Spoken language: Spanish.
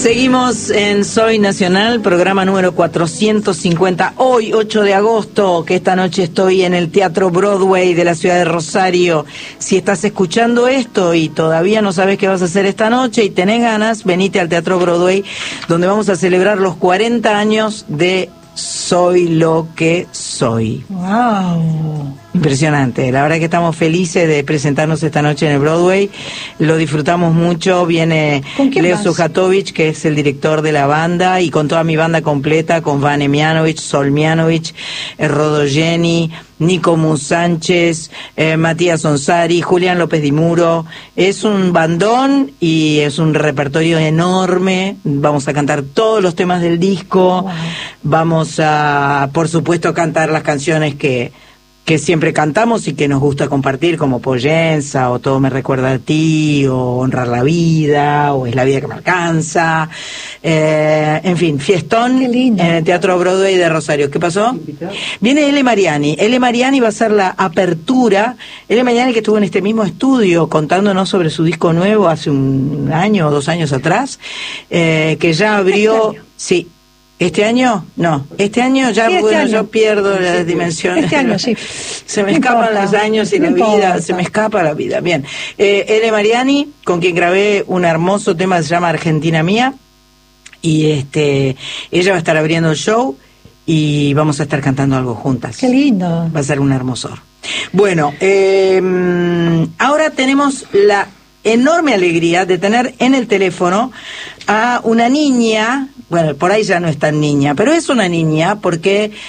Seguimos en Soy Nacional, programa número 450, hoy 8 de agosto, que esta noche estoy en el Teatro Broadway de la ciudad de Rosario. Si estás escuchando esto y todavía no sabes qué vas a hacer esta noche y tenés ganas, venite al Teatro Broadway, donde vamos a celebrar los 40 años de Soy lo que soy. ¡Wow! Impresionante, la verdad que estamos felices de presentarnos esta noche en el Broadway, lo disfrutamos mucho, viene Leo Sujatovich, que es el director de la banda, y con toda mi banda completa, con Vane Mianovich, Sol Mianovich, Rodo Jenny, Nico Mus Sánchez, Matías Onsari, Julián López Di Muro. Es un bandón y es un repertorio enorme, vamos a cantar todos los temas del disco, wow. Vamos a, por supuesto, cantar las canciones que siempre cantamos y que nos gusta compartir, como Pollenza, o Todo me recuerda a ti, o Honrar la vida, o Es la vida que me alcanza, en fin, fiestón en el Teatro Broadway de Rosario. ¿Qué pasó? Viene Ele Mariani. Ele Mariani va a ser la apertura. Ele Mariani, que estuvo en este mismo estudio contándonos sobre su disco nuevo hace un año o 2 años atrás, que ya abrió... Sí. ¿Este año? No. Este año ya, sí, bueno, año. Yo pierdo las dimensiones. Este año, sí. Se me escapan los años y la vida, se me escapa la vida. Bien. Ele Mariani, con quien grabé un hermoso tema que se llama Argentina Mía, y ella va a estar abriendo el show y vamos a estar cantando algo juntas. ¡Qué lindo! Va a ser un hermosor. Bueno, ahora tenemos la enorme alegría de tener en el teléfono a una niña. Bueno, por ahí ya no es tan niña, pero es una niña porque